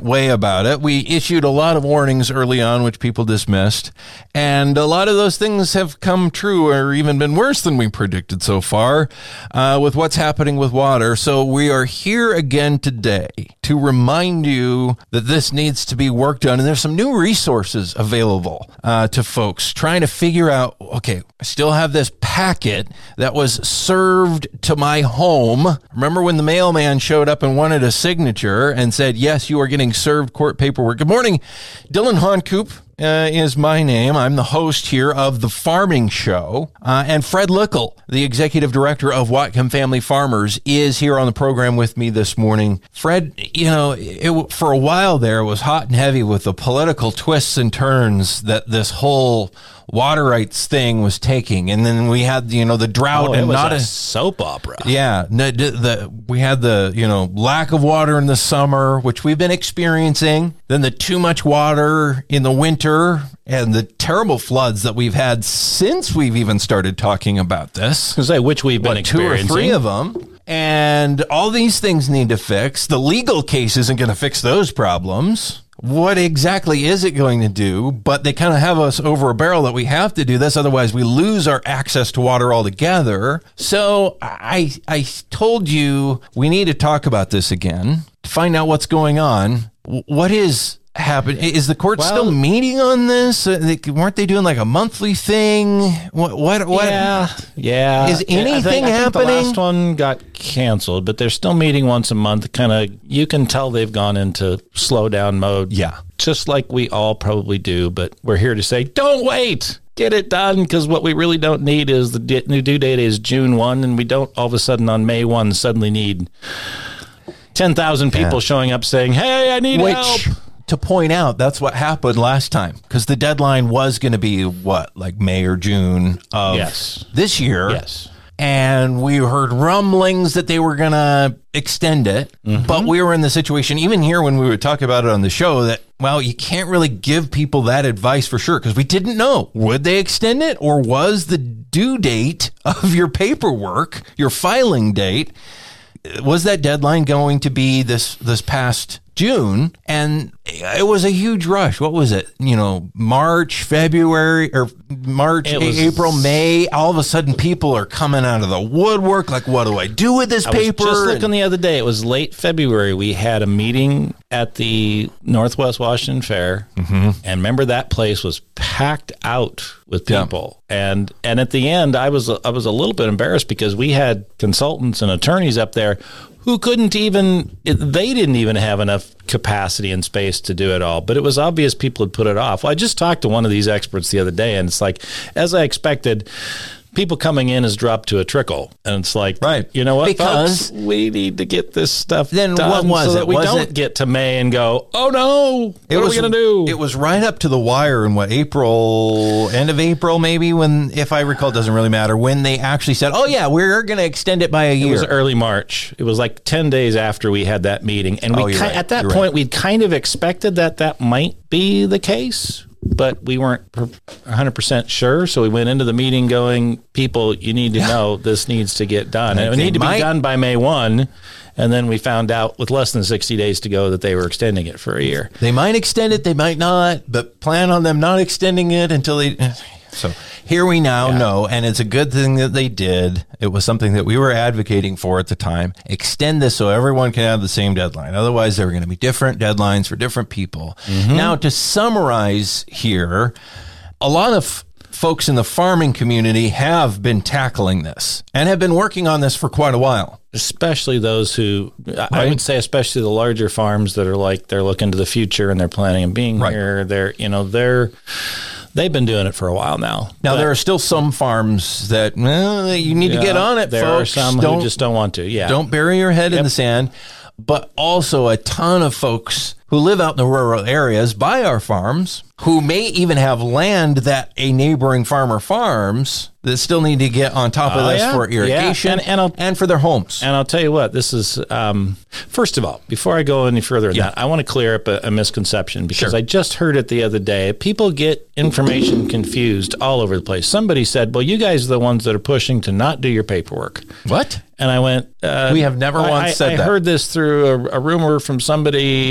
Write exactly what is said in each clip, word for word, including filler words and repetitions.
way about it. We issued a lot of warnings early on, which people dismissed. And a lot of those things have come true or even been worse than we predicted so far uh, with what's happening with water. So we are here again today to remind you that this needs to be worked on. And there's some new resources available uh, to folks trying to figure out, okay, I still have this packet that was served to my home. Remember when the mailman showed up and wanted a signature and said, yes, you are getting served court paperwork. Good morning. Dylan Honcoop uh, is my name. I'm the host here of The Farming Show. Uh, and Fred Lickle, the executive director of Whatcom Family Farmers, is here on the program with me this morning. Fred, you know, it, for a while there, it was hot and heavy with the political twists and turns that this whole water rights thing was taking, and then we had you know the drought oh, and it was not a, a soap opera. Yeah, the, the we had the you know lack of water in the summer, which we've been experiencing. Then the too much water in the winter, and the terrible floods that we've had since we've even started talking about this. I was gonna say which we've been what, experiencing. Two or three of them. And all these things need to fix. The legal case isn't going to fix those problems. What exactly is it going to do? But they kind of have us over a barrel that we have to do this. Otherwise, we lose our access to water altogether. So I I told you we need to talk about this again to find out what's going on. What is happening? Is the court well, still meeting on this? Uh, they, weren't they doing like a monthly thing? What? What? what? Yeah, yeah. Is anything I think, happening? I think the last one got canceled, but they're still meeting once a month. Kind of, you can tell they've gone into slow down mode. Yeah, just like we all probably do. But we're here to say, don't wait. Get it done, because what we really don't need is the d- new due date is June first, and we don't all of a sudden on May first suddenly need ten thousand people yeah. showing up saying, hey, I need Which, help. To point out, that's what happened last time, because the deadline was going to be, what, like May or June of yes. this year. Yes. And we heard rumblings that they were going to extend it, mm-hmm. but we were in the situation, even here when we would talk about it on the show, that, well, you can't really give people that advice for sure, because we didn't know. Would they extend it, or was the due date of your paperwork, your filing date, was that deadline going to be this this past June? And it was a huge rush. What was it? You know, March, February, or March, was, April, May. All of a sudden, people are coming out of the woodwork. Like, what do I do with this I paper? was just looking the other day. It was late February. We had a meeting at the Northwest Washington Fair, mm-hmm. and remember that place was packed out with people. Yeah. And and at the end, I was I was a little bit embarrassed because we had consultants and attorneys up there who couldn't even, they didn't even have enough capacity and space to do it all. But it was obvious people had put it off. Well, I just talked to one of these experts the other day, and it's like, as I expected, people coming in has dropped to a trickle. And it's like, right. you know what, because folks? We need to get this stuff then done what was so it? that we was don't it, get to May and go, oh no, what it are was, we going to do? It was right up to the wire in what, April, end of April maybe, when, if I recall, it doesn't really matter, when they actually said, oh yeah, we're going to extend it by a year. It was early March. It was like ten days after we had that meeting. And we oh, ki- right. at that you're point, right. we'd kind of expected that that might be the case, but we weren't one hundred percent sure. So we went into the meeting going, people, you need to know this needs to get done. And it would need to might- be done by May first. And then we found out with less than sixty days to go that they were extending it for a year. They might extend it, they might not, but plan on them not extending it until they... So here we now yeah. know, and it's a good thing that they did. It was something that we were advocating for at the time. Extend this so everyone can have the same deadline. Otherwise, there were going to be different deadlines for different people. Mm-hmm. Now, to summarize here, a lot of folks in the farming community have been tackling this and have been working on this for quite a while. Especially those who, right. I would say, especially the larger farms that are like, they're looking to the future and they're planning on being right. here. They're, you know, they're, they've been doing it for a while now. Now, but there are still some farms that, well, you need yeah, to get on it, there folks. There are some don't, who just don't want to, yeah. Don't bury your head yep. in the sand. But also a ton of folks who live out in the rural areas buy our farms, who may even have land that a neighboring farmer farms that still need to get on top of uh, this yeah. for irrigation yeah. and, and, and for their homes. And I'll tell you what, this is, um, first of all, before I go any further than yeah. that, I want to clear up a, a misconception because sure. I just heard it the other day. People get information confused all over the place. Somebody said, well, you guys are the ones that are pushing to not do your paperwork. What? And I went, uh, we have never once I, said I that. I heard this through a, a rumor from somebody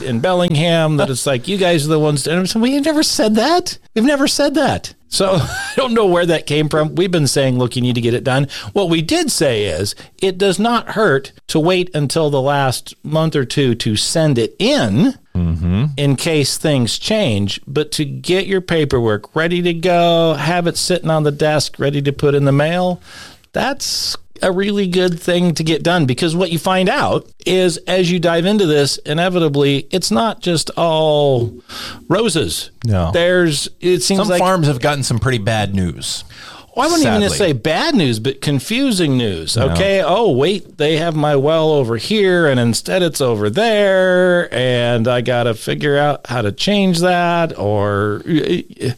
in Bellingham that it's like, you guys are the ones. And so we never said that. We've never said that. So I don't know where that came from. We've been saying, look, you need to get it done. What we did say is it does not hurt to wait until the last month or two to send it in mm-hmm. in case things change. But to get your paperwork ready to go, have it sitting on the desk, ready to put in the mail, that's a really good thing to get done, because what you find out is as you dive into this, inevitably, it's not just all roses. No. There's, it seems some like farms have gotten some pretty bad news. Well, I wouldn't Sadly. even say bad news, but confusing news. Okay. No. Oh, wait, they have my well over here and instead it's over there. And I got to figure out how to change that, or it,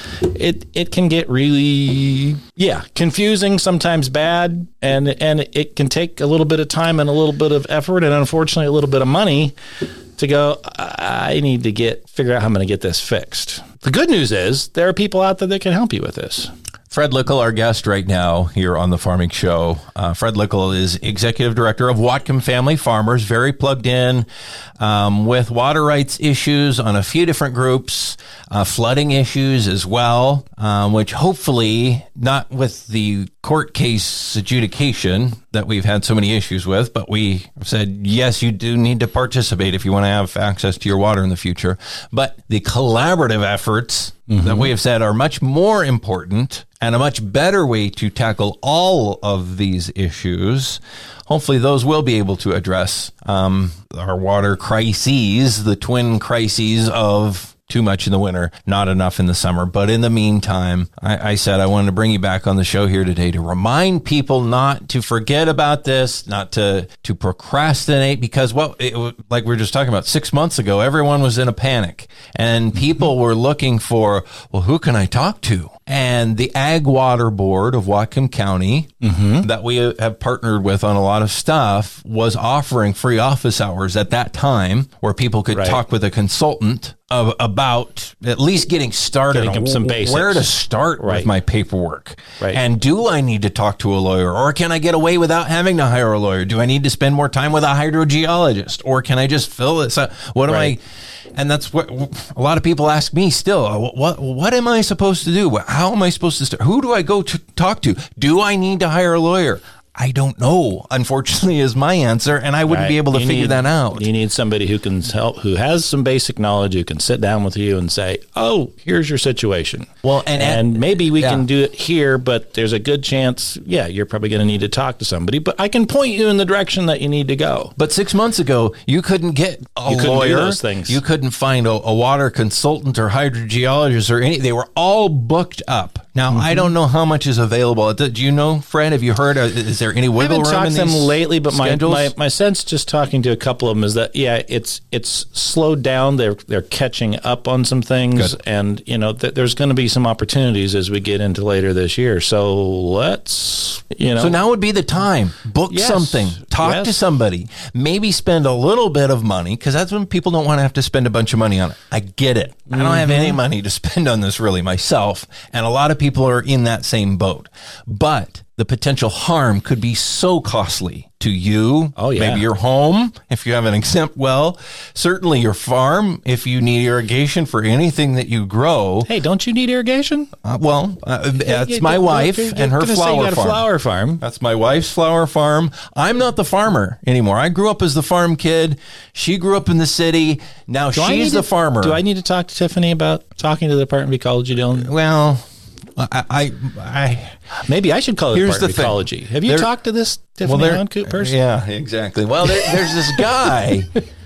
it, it can get really, yeah, confusing, sometimes bad. And, and it can take a little bit of time and a little bit of effort and unfortunately a little bit of money to go, I need to get, figure out how I'm going to get this fixed. The good news is there are people out there that can help you with this. Fred Lickel, our guest right now here on the Farming Show. Uh, Fred Lickel is executive director of Whatcom Family Farmers, very plugged in um, with water rights issues on a few different groups, uh, flooding issues as well, um, which hopefully not with the court case adjudication that we've had so many issues with, but we said, yes, you do need to participate if you want to have access to your water in the future. But the collaborative efforts mm-hmm. that we have said are much more important and a much better way to tackle all of these issues. Hopefully those will be able to address um, our water crises, the twin crises of too much in the winter, not enough in the summer. But in the meantime, I, I said I wanted to bring you back on the show here today to remind people not to forget about this, not to to procrastinate, because, well, it, like we were just talking about, six months ago, everyone was in a panic and people were looking for, well, who can I talk to? And the Ag Water Board of Whatcom County mm-hmm. that we have partnered with on a lot of stuff was offering free office hours at that time where people could right. talk with a consultant of, about at least getting started getting on some basics. Where to start right. with my paperwork. Right. And do I need to talk to a lawyer, or can I get away without having to hire a lawyer? Do I need to spend more time with a hydrogeologist, or can I just fill this out? What am right. I... And that's what a lot of people ask me still. What what am I supposed to do? How am I supposed to start? Who do I go to talk to? Do I need to hire a lawyer? I don't know, unfortunately, is my answer, and I wouldn't right. be able to you figure need, that out. You need somebody who can help, who has some basic knowledge, who can sit down with you and say, oh, here's your situation. Well, and, and maybe we yeah. can do it here, but there's a good chance, yeah, you're probably going to need to talk to somebody, but I can point you in the direction that you need to go. But six months ago, you couldn't get a you couldn't lawyer. do those things. You couldn't find a, a water consultant or hydrogeologist or any. They were all booked up. Now, mm-hmm. I don't know how much is available. Do you know, Fred? Have you heard? Is there any wiggle room? I haven't talked to them lately, but my, my my sense just talking to a couple of them is that, yeah, it's it's slowed down. They're they're catching up on some things. Good. And, you know, th- there's going to be some opportunities as we get into later this year. So let's, you know. So now would be the time. Book yes. something. Talk yes. to somebody. Maybe spend a little bit of money, because that's when people don't want to have to spend a bunch of money on it. I get it. Mm-hmm. I don't have any money to spend on this really myself. And a lot of people are in that same boat. But the potential harm could be so costly to you, oh, yeah. maybe your home, if you have an exempt well, certainly your farm, if you need irrigation for anything that you grow. Hey, don't you need irrigation? Uh, well, uh, that's you, my you, wife you're, you're and her flower flower say you got farm. A flower farm. That's my wife's flower farm. I'm not the farmer anymore. I grew up as the farm kid. She grew up in the city. Now do she's the to, farmer. Do I need to talk to Tiffany about talking to the Department of Ecology, Dylan? Well, I, I, I maybe I should call it here's Department the of Ecology. Have you there, talked to this Tiffany well, Honcoop person? Yeah, exactly. Well, there, there's this guy,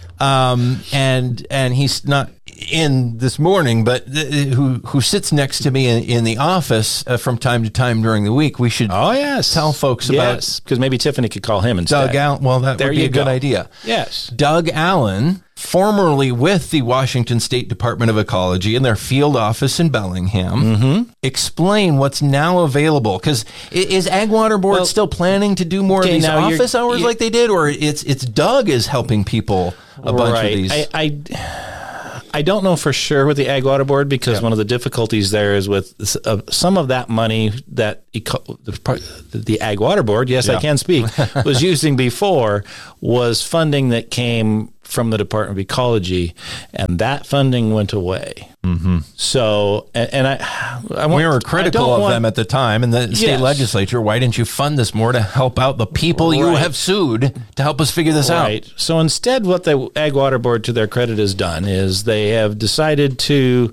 um, and and he's not in this morning, but th- who who sits next to me in, in the office uh, from time to time during the week. We should oh yes tell folks yes. about because maybe Tiffany could call him instead. Doug Allen. Well, that there would be you a good go. idea. Yes, Doug Allen, formerly with the Washington State Department of Ecology in their field office in Bellingham, mm-hmm. explain what's now available. Because is Ag Water Board well, still planning to do more okay, of these office hours like they did, or it's it's Doug is helping people a bunch right. of these? I, I I don't know for sure with the Ag Water Board, because yep. one of the difficulties there is with uh, some of that money that eco- the, the Ag Water Board, yes, yeah. I can speak, was using before was funding that came from the Department of Ecology, and that funding went away. Mm-hmm. So, and, and I, I want, we were critical of want, them at the time in the state yes. legislature. Why didn't you fund this more to help out the people you right. have sued to help us figure this right. out? So instead, what the Ag Water Board, to their credit, has done is they have decided to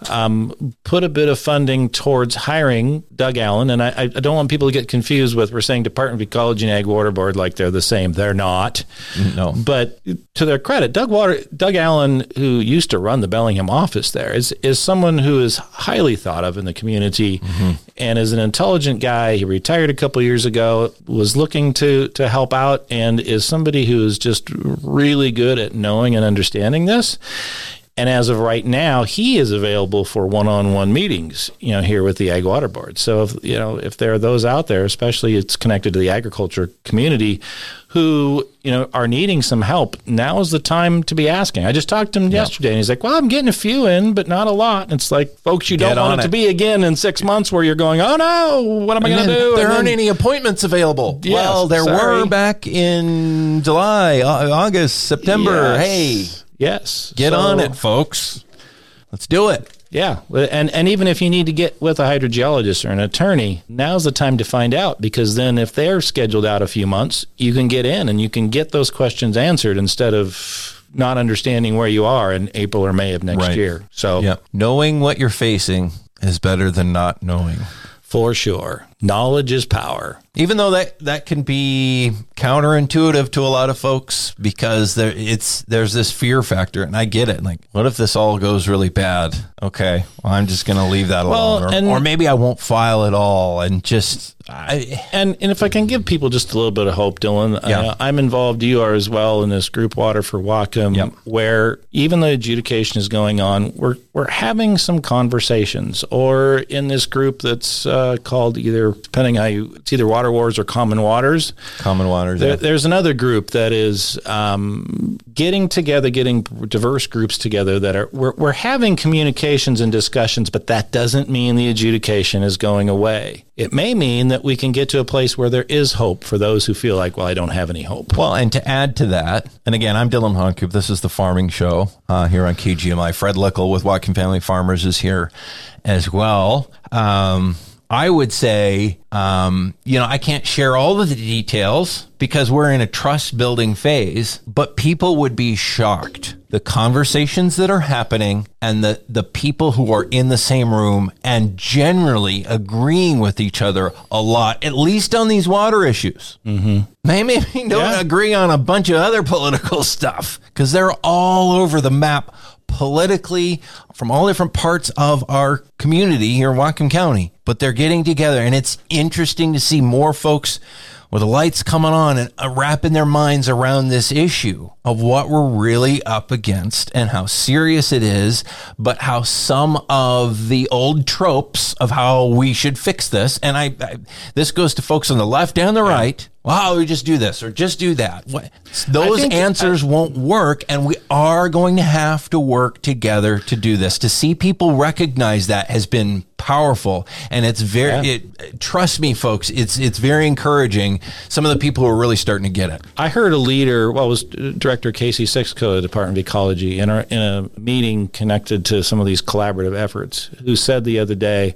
um, put a bit of funding towards hiring Doug Allen. And I, I don't want people to get confused with, we're saying Department of Ecology and Ag Water Board like they're the same. They're not. No. But to their credit, Doug Water, Doug Allen, who used to run the Bellingham office there, is is someone who is highly thought of in the community, mm-hmm. and is an intelligent guy. He retired a couple years ago, was looking to to help out, and is somebody who is just really good at knowing and understanding this. And as of right now, he is available for one-on-one meetings, you know, here with the Ag Water Board. So, if, you know, if there are those out there, especially it's connected to the agriculture community, who, you know, are needing some help, now is the time to be asking. I just talked to him yep. yesterday, and he's like, well, I'm getting a few in, but not a lot. And it's like, folks, you Get don't want it, it to be again in six months where you're going, oh, no, what am I going to do? There and aren't then, any appointments available. Yes, well, there sorry. were back in July, August, September. Yes. Hey. Yes. Get so, on it, folks. Let's do it. Yeah. And and even if you need to get with a hydrogeologist or an attorney, now's the time to find out, because then if they're scheduled out a few months, you can get in and you can get those questions answered instead of not understanding where you are in April or May of next right. year. So yeah. Knowing what you're facing is better than not knowing. For sure. Knowledge is power. Even though that, that can be counterintuitive to a lot of folks, because there it's there's this fear factor, and I get it. Like, what if this all goes really bad? Okay, well, I'm just going to leave that well, alone, or, and, or maybe I won't file at all, and just I, and and if I can give people just a little bit of hope, Dylan, yeah. uh, I'm involved. You are as well in this group Water for Whatcom, yep. where even though adjudication is going on, we're we're having some conversations, or in this group that's uh, called either, depending how you, it's either Water Wars or Common Waters. Common Waters. There, yeah. There's another group that is um, getting together, getting diverse groups together that are we're, we're having communications and discussions, but that doesn't mean the adjudication is going away. It may mean that we can get to a place where there is hope for those who feel like, well, I don't have any hope. Well, and to add to that, and again, I'm Dylan Honcoop. This is the Farming Show uh, here on K G M I. Fred Lickle with Whatcom Family Farmers is here as well. Um, I would say, um, you know, I can't share all of the details because we're in a trust building phase, but people would be shocked. The conversations that are happening and the, the people who are in the same room and generally agreeing with each other a lot, at least on these water issues. Mm-hmm. They maybe don't yeah. agree on a bunch of other political stuff because they're all over the map politically from all different parts of our community here in Whatcom County, but they're getting together, and it's interesting to see more folks with the lights coming on and uh, wrapping their minds around this issue of what we're really up against and how serious it is, but how some of the old tropes of how we should fix this, and I, I this goes to folks on the left and the right. Wow, we just do this or just do that. What? Those answers I, won't work, and we are going to have to work together to do this. To see people recognize that has been powerful, and it's very. Yeah. It, trust me, folks, it's it's very encouraging. Some of the people who are really starting to get it. I heard a leader, well, it was Director Casey Sixco of the Department of Ecology, in, our, in a meeting connected to some of these collaborative efforts, who said the other day,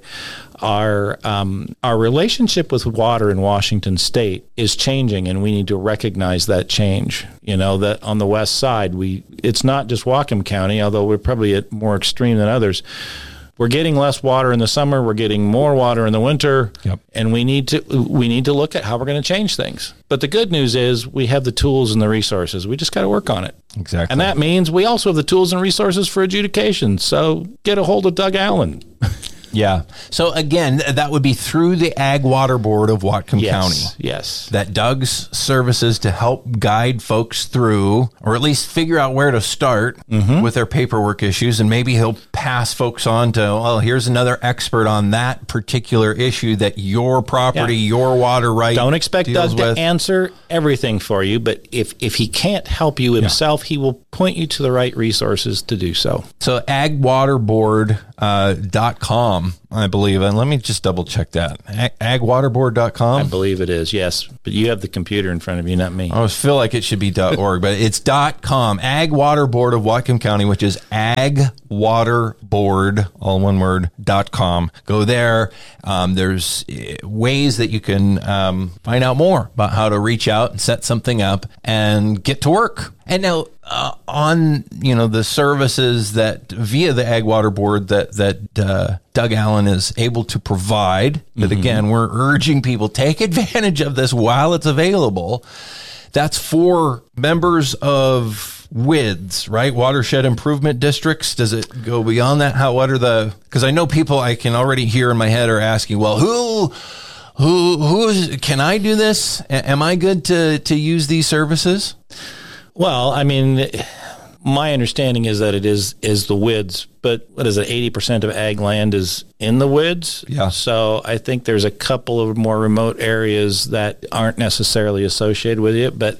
Our um, our relationship with water in Washington State is changing, and we need to recognize that change. You know, that on the west side, we it's not just Whatcom County, although we're probably at more extreme than others. We're getting less water in the summer. We're getting more water in the winter, yep. and we need to we need to look at how we're going to change things. But the good news is we have the tools and the resources. We just got to work on it. Exactly, and that means we also have the tools and resources for adjudication. So get a hold of Doug Allen. Yeah. So again, that would be through the Ag Water Board of Whatcom yes, County. Yes. That Doug's services to help guide folks through, or at least figure out where to start mm-hmm. with their paperwork issues. And maybe he'll pass folks on to, well, here's another expert on that particular issue that your property, yeah. your water right. Don't expect Doug with. to answer everything for you, but if, if he can't help you himself, yeah. he will point you to the right resources to do so. So ag water board dot com. com, I believe. And let me just double check that. ag water board dot com? I believe it is, yes. But you have the computer in front of you, not me. I always feel like it should be .org, but it's .com. Ag Water Board of Whatcom County, which is ag water board, all one word, .com. Go there. Um, there's ways that you can um, find out more about how to reach out and set something up and get to work. And now uh, on, you know, the services that via the Ag Water Board that, that uh, Doug Allen is able to provide, but mm-hmm. again, we're urging people, take advantage of this while it's available. That's for members of W I Ds, right? Watershed Improvement Districts. Does it go beyond that? How, what are the, because I know people I can already hear in my head are asking, well, who, who, who is, can I do this? A- am I good to, to use these services? Well, I mean, my understanding is that it is is the W I Ds, but what is it, eighty percent of ag land is in the W I Ds? Yeah. So I think there's a couple of more remote areas that aren't necessarily associated with it, but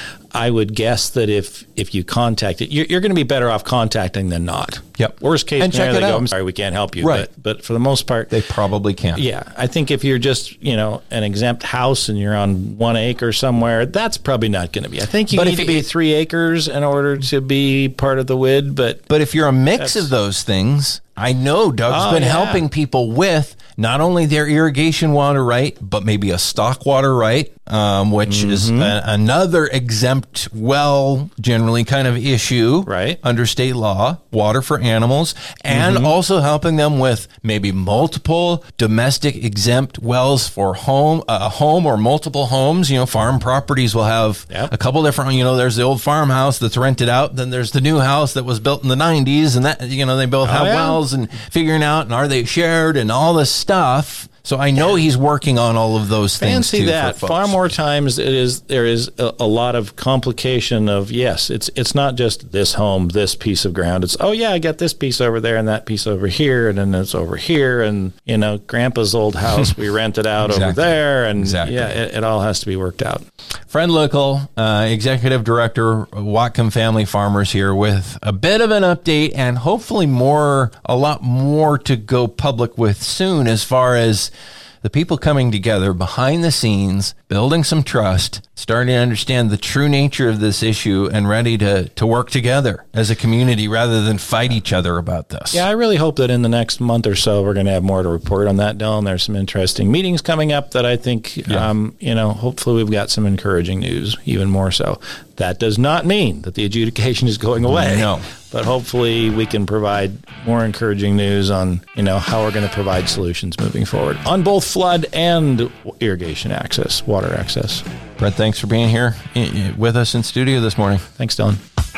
I would guess that if if you contact it, you're, you're going to be better off contacting than not. Yep. Worst case And scenario, check it they go, out. I'm sorry, we can't help you. Right. But, but for the most part, They probably can. yeah, I think if you're just, you know, an exempt house and you're on one acre somewhere, that's probably not going to be. I think you But need if to be it- three acres in order to be part of the W I D, but But if you're a mix That's- of those things, I know Doug's Oh, been yeah. helping people with not only their irrigation water right, but maybe a stock water right, um, which Mm-hmm. is a, another exempt well, generally kind of issue Right. under state law, water for animals, and Mm-hmm. also helping them with maybe multiple domestic exempt wells for home, a home or multiple homes. You know, farm properties will have Yep. a couple different, you know, there's the old farmhouse that's rented out. Then there's the new house that was built in the nineties, and that, you know, they both have yeah. wells and figuring out, and are they shared and all this stuff. So I know he's working on all of those things fancy too. that. For folks. Far more times it is there is a, a lot of complication of, yes, it's it's not just this home, this piece of ground. It's, oh yeah, I got this piece over there and that piece over here, and then it's over here, and you know, Grandpa's old house we rented out over Exactly. there, and Exactly. yeah, it, it all has to be worked out. Fred Lickle, uh, Executive Director, Whatcom Family Farmers, here with a bit of an update and hopefully more, a lot more to go public with soon as far as the people coming together behind the scenes, building some trust, starting to understand the true nature of this issue and ready to, to work together as a community rather than fight each other about this. Yeah, I really hope that in the next month or so we're going to have more to report on that, Dylan. There's some interesting meetings coming up that I think, Yeah. um, you know, hopefully we've got some encouraging news, even more so. That does not mean that the adjudication is going away. No. But hopefully we can provide more encouraging news on, you know, how we're going to provide solutions moving forward on both flood and irrigation access, water access. Fred, thanks for being here i- i- with us in studio this morning. Thanks, Dylan.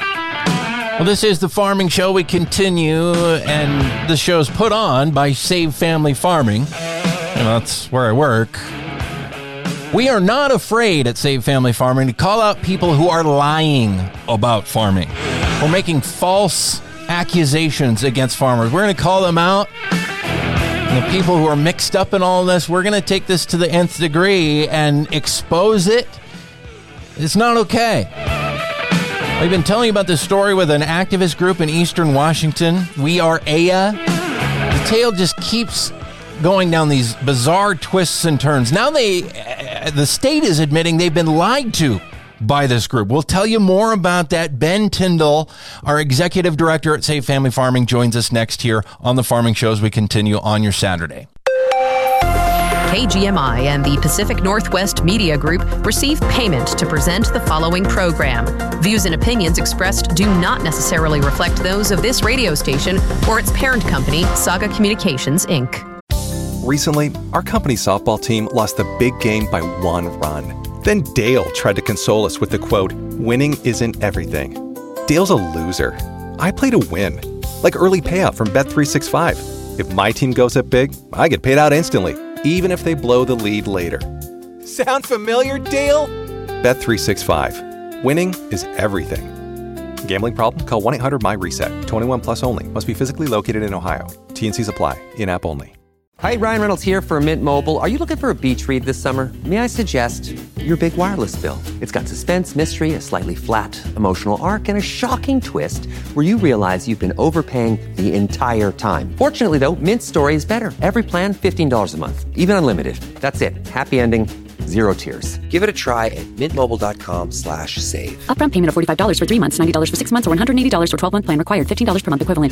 Well, this is the Farming Show. We continue, and the show's put on by Save Family Farming. And that's where I work. We are not afraid at Save Family Farming to call out people who are lying about farming. We're making false accusations against farmers. We're going to call them out. And the people who are mixed up in all this, we're going to take this to the nth degree and expose it. It's not okay. We've been telling you about this story with an activist group in Eastern Washington. We Are Aya. The tale just keeps going down these bizarre twists and turns. Now they, uh, the state is admitting they've been lied to by this group. We'll tell you more about that. Ben Tyndall, our executive director at Save Family Farming, joins us next here on the Farming Show as we continue on your Saturday. K G M I and the Pacific Northwest Media Group receive payment to present the following program. Views and opinions expressed do not necessarily reflect those of this radio station or its parent company, Saga Communications, Incorporated. Recently, our company softball team lost the big game by one run. Then Dale tried to console us with the quote, "Winning isn't everything." Dale's a loser. I play to win. Like early payout from Bet three sixty-five. If my team goes up big, I get paid out instantly, even if they blow the lead later. Sound familiar, Dale? Bet three sixty-five. Winning is everything. Gambling problem? Call one eight hundred M Y RESET. twenty-one plus only. Must be physically located in Ohio. T and Cs apply. In-app only. Hi, Ryan Reynolds here for Mint Mobile. Are you looking for a beach read this summer? May I suggest your big wireless bill? It's got suspense, mystery, a slightly flat, emotional arc, and a shocking twist where you realize you've been overpaying the entire time. Fortunately, though, Mint's story is better. Every plan, fifteen dollars a month, even unlimited. That's it. Happy ending, zero tears. Give it a try at mintmobile.com slash save. Upfront payment of forty-five dollars for three months, ninety dollars for six months, or one hundred eighty dollars for twelve-month plan required. fifteen dollars per month equivalent.